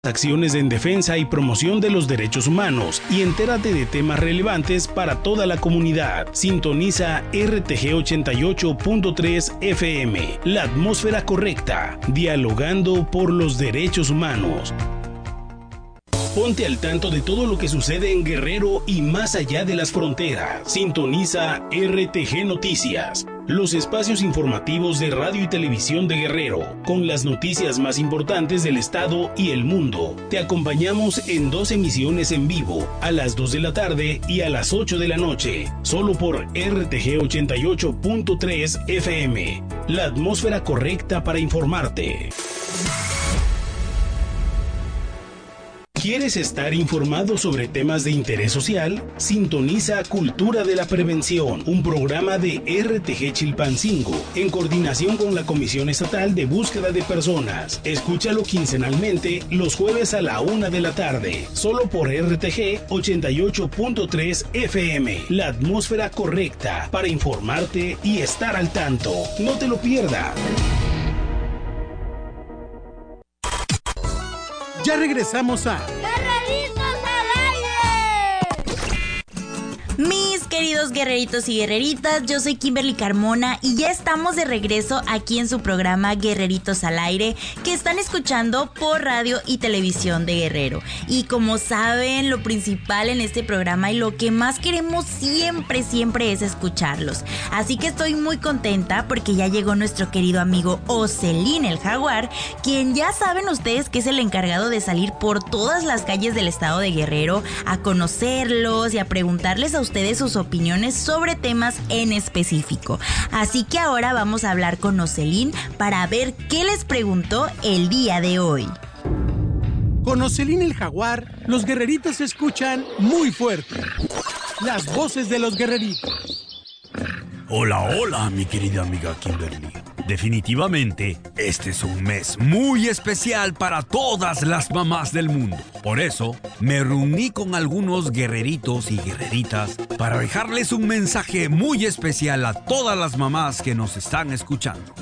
acciones en defensa y promoción de los derechos humanos y entérate de temas relevantes para toda la comunidad. Sintoniza RTG 88.3 FM, la atmósfera correcta, dialogando por los derechos humanos. Ponte al tanto de todo lo que sucede en Guerrero y más allá de las fronteras. Sintoniza RTG Noticias, los espacios informativos de radio y televisión de Guerrero, con las noticias más importantes del estado y el mundo. Te acompañamos en 2 emisiones en vivo, a las 2 de la tarde y a las 8 de la noche, solo por RTG 88.3 FM, la atmósfera correcta para informarte. ¿Quieres estar informado sobre temas de interés social? Sintoniza Cultura de la Prevención, un programa de RTG Chilpancingo, en coordinación con la Comisión Estatal de Búsqueda de Personas. Escúchalo quincenalmente los jueves a la 1 de la tarde, solo por RTG 88.3 FM, la atmósfera correcta para informarte y estar al tanto. No te lo pierdas. Ya regresamos a ¡Guerreritos al aire! Mis queridos guerreritos y guerreritas, yo soy Kimberly Carmona y ya estamos de regreso aquí en su programa Guerreritos al Aire, que están escuchando por radio y televisión de Guerrero. Y como saben, lo principal en este programa y lo que más queremos siempre es escucharlos. Así que estoy muy contenta porque ya llegó nuestro querido amigo Ocelín el Jaguar, quien ya saben ustedes que es el encargado de salir por todas las calles del estado de Guerrero a conocerlos y a preguntarles a ustedes sus opiniones sobre temas en específico. Así que ahora vamos a hablar con Ocelín para ver qué les preguntó el día de hoy. Con Ocelín el Jaguar, los guerreritos se escuchan muy fuerte. Las voces de los guerreritos. Hola, mi querida amiga Kimberly. Definitivamente, este es un mes muy especial para todas las mamás del mundo. Por eso, me reuní con algunos guerreritos y guerreritas para dejarles un mensaje muy especial a todas las mamás que nos están escuchando.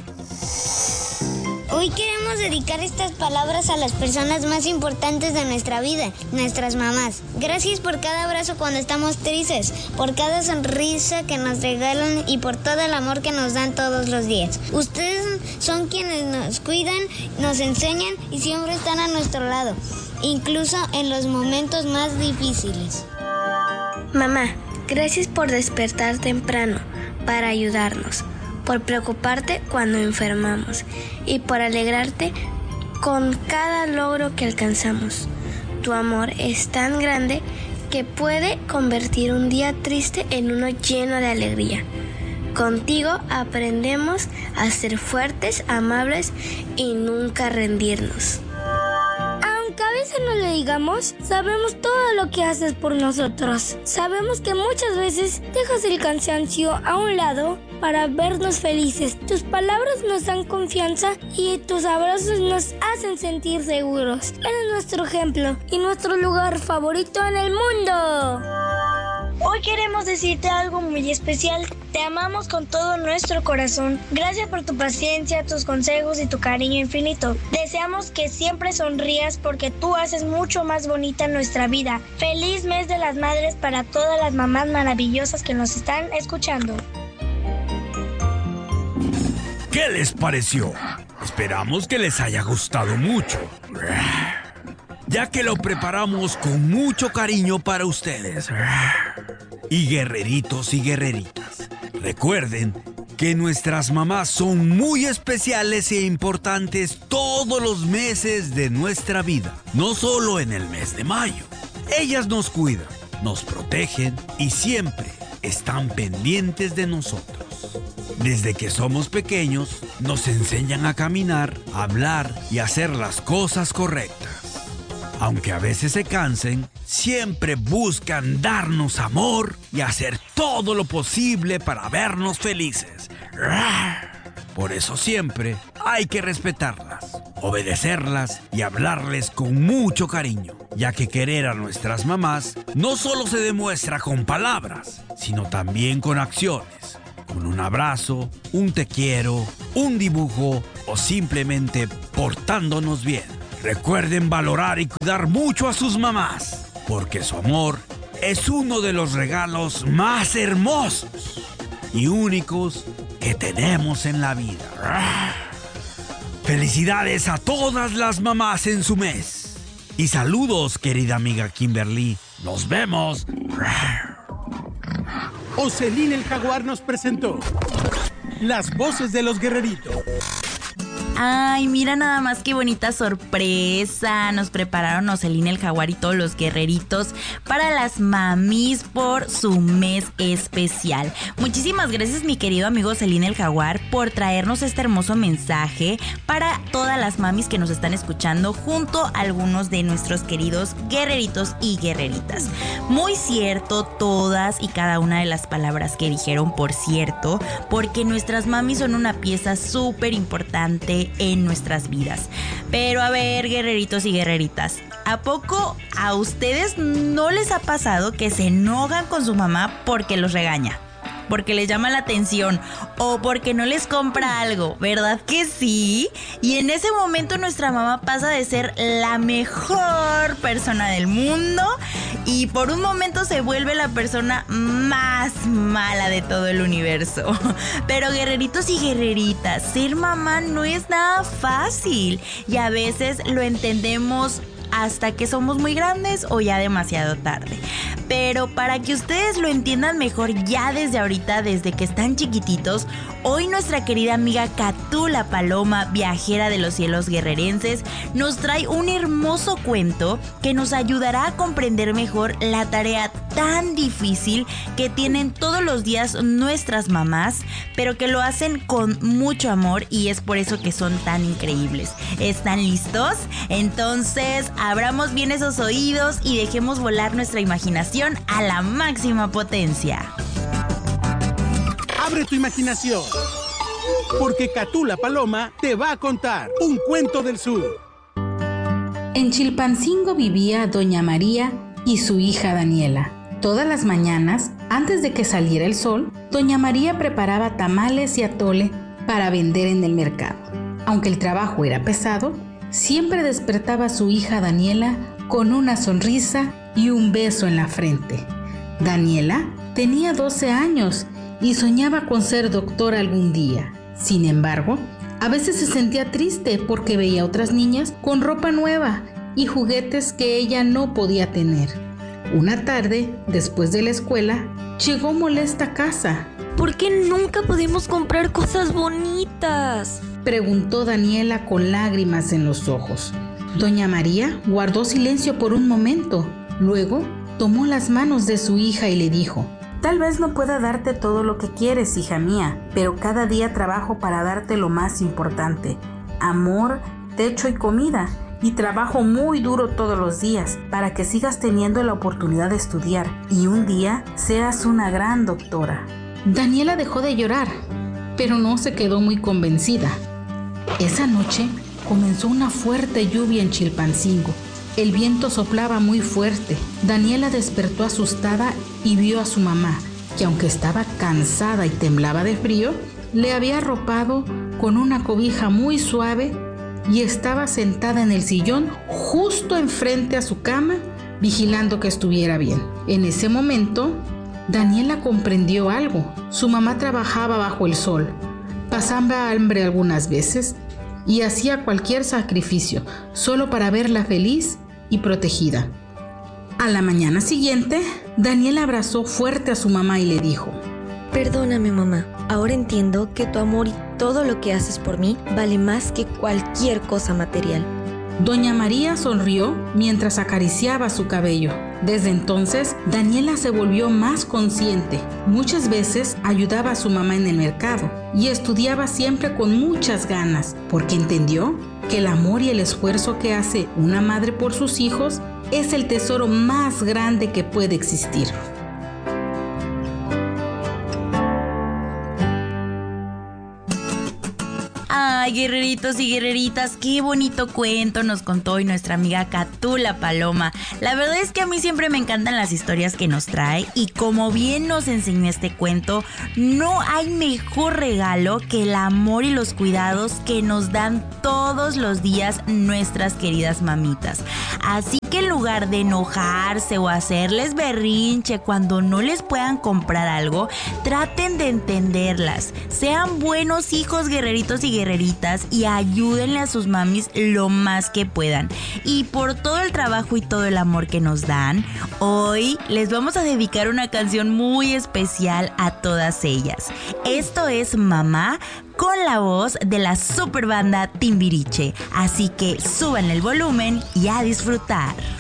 Hoy queremos dedicar estas palabras a las personas más importantes de nuestra vida, nuestras mamás. Gracias por cada abrazo cuando estamos tristes, por cada sonrisa que nos regalan y por todo el amor que nos dan todos los días. Ustedes son quienes nos cuidan, nos enseñan y siempre están a nuestro lado, incluso en los momentos más difíciles. Mamá, gracias por despertar temprano para ayudarnos, por preocuparte cuando enfermamos y por alegrarte con cada logro que alcanzamos. Tu amor es tan grande que puede convertir un día triste en uno lleno de alegría. Contigo aprendemos a ser fuertes, amables y nunca rendirnos. Aunque a veces no le digamos, sabemos todo lo que haces por nosotros. Sabemos que muchas veces dejas el cansancio a un lado para vernos felices. Tus palabras nos dan confianza y tus abrazos nos hacen sentir seguros. Eres nuestro ejemplo y nuestro lugar favorito en el mundo. Hoy queremos decirte algo muy especial. Te amamos con todo nuestro corazón. Gracias por tu paciencia, tus consejos y tu cariño infinito. Deseamos que siempre sonrías porque tú haces mucho más bonita nuestra vida. Feliz mes de las madres para todas las mamás maravillosas que nos están escuchando. ¿Qué les pareció? Esperamos que les haya gustado mucho, ya que lo preparamos con mucho cariño para ustedes. Y guerreritos y guerreritas, recuerden que nuestras mamás son muy especiales e importantes todos los meses de nuestra vida, no solo en el mes de mayo. Ellas nos cuidan, nos protegen y siempre están pendientes de nosotros. Desde que somos pequeños, nos enseñan a caminar, a hablar y a hacer las cosas correctas. Aunque a veces se cansen, siempre buscan darnos amor y hacer todo lo posible para vernos felices. Por eso siempre hay que respetarlas, obedecerlas y hablarles con mucho cariño, ya que querer a nuestras mamás no solo se demuestra con palabras, sino también con acciones. Con un abrazo, un te quiero, un dibujo o simplemente portándonos bien. Recuerden valorar y cuidar mucho a sus mamás, porque su amor es uno de los regalos más hermosos y únicos que tenemos en la vida. Felicidades a todas las mamás en su mes. Y saludos, querida amiga Kimberly. Nos vemos. Ocelín el Jaguar nos presentó Las Voces de los Guerreritos. Ay, mira nada más qué bonita sorpresa. Nos prepararon Ocelín el Jaguar y todos los guerreritos para las mamis por su mes especial. Muchísimas gracias, mi querido amigo Ocelín el Jaguar, por traernos este hermoso mensaje para todas las mamis que nos están escuchando, junto a algunos de nuestros queridos guerreritos y guerreritas. Muy cierto todas y cada una de las palabras que dijeron, por cierto, porque nuestras mamis son una pieza súper importante en nuestras vidas. Pero a ver, guerreritos y guerreritas, ¿a poco a ustedes no les ha pasado que se enojan con su mamá porque los regaña, porque les llama la atención o porque no les compra algo? ¿Verdad que sí? Y en ese momento nuestra mamá pasa de ser la mejor persona del mundo y por un momento se vuelve la persona más mala de todo el universo. Pero guerreritos y guerreritas, ser mamá no es nada fácil y a veces lo entendemos hasta que somos muy grandes o ya demasiado tarde. Pero para que ustedes lo entiendan mejor ya desde ahorita, desde que están chiquititos, hoy nuestra querida amiga Catú la Paloma, viajera de los cielos guerrerenses, nos trae un hermoso cuento que nos ayudará a comprender mejor la tarea tan difícil que tienen todos los días nuestras mamás, pero que lo hacen con mucho amor y es por eso que son tan increíbles. ¿Están listos? Entonces, abramos bien esos oídos y dejemos volar nuestra imaginación a la máxima potencia. Abre tu imaginación, porque Catú la Paloma te va a contar un cuento del sur. En Chilpancingo vivía Doña María y su hija Daniela. Todas las mañanas, antes de que saliera el sol, Doña María preparaba tamales y atole para vender en el mercado. Aunque el trabajo era pesado, siempre despertaba a su hija Daniela con una sonrisa y un beso en la frente. Daniela tenía 12 años y soñaba con ser doctora algún día. Sin embargo, a veces se sentía triste porque veía a otras niñas con ropa nueva y juguetes que ella no podía tener. Una tarde, después de la escuela, llegó molesta a casa. ¿Por qué nunca podemos comprar cosas bonitas?, preguntó Daniela con lágrimas en los ojos. Doña María guardó silencio por un momento. Luego tomó las manos de su hija y le dijo: tal vez no pueda darte todo lo que quieres, hija mía, pero cada día trabajo para darte lo más importante: amor, techo y comida. Y trabajo muy duro todos los días para que sigas teniendo la oportunidad de estudiar y un día seas una gran doctora. Daniela dejó de llorar, pero no se quedó muy convencida. Esa noche comenzó una fuerte lluvia en Chilpancingo. El viento soplaba muy fuerte. Daniela despertó asustada y vio a su mamá, que aunque estaba cansada y temblaba de frío, le había arropado con una cobija muy suave y estaba sentada en el sillón justo enfrente a su cama, vigilando que estuviera bien. En ese momento, Daniela comprendió algo. Su mamá trabajaba bajo el sol, pasaba hambre algunas veces y hacía cualquier sacrificio solo para verla feliz y protegida. A la mañana siguiente, Daniela abrazó fuerte a su mamá y le dijo: perdóname, mamá. Ahora entiendo que tu amor y todo lo que haces por mí vale más que cualquier cosa material. Doña María sonrió mientras acariciaba su cabello. Desde entonces, Daniela se volvió más consciente. Muchas veces ayudaba a su mamá en el mercado y estudiaba siempre con muchas ganas, porque entendió que el amor y el esfuerzo que hace una madre por sus hijos es el tesoro más grande que puede existir. Ay, Ay, guerreritos y guerreritas, qué bonito cuento nos contó hoy nuestra amiga Catula Paloma. La verdad es que a mí siempre me encantan las historias que nos trae y como bien nos enseñó este cuento, no hay mejor regalo que el amor y los cuidados que nos dan todos los días nuestras queridas mamitas. Así que en lugar de enojarse o hacerles berrinche cuando no les puedan comprar algo, traten de entenderlas. Sean buenos hijos, guerreritos y guerreritas, y ayúdenle a sus mamis lo más que puedan. Y por todo el trabajo y todo el amor que nos dan, hoy les vamos a dedicar una canción muy especial a todas ellas. Esto es Mamá, con la voz de la super banda Timbiriche. Así que suban el volumen y a disfrutar.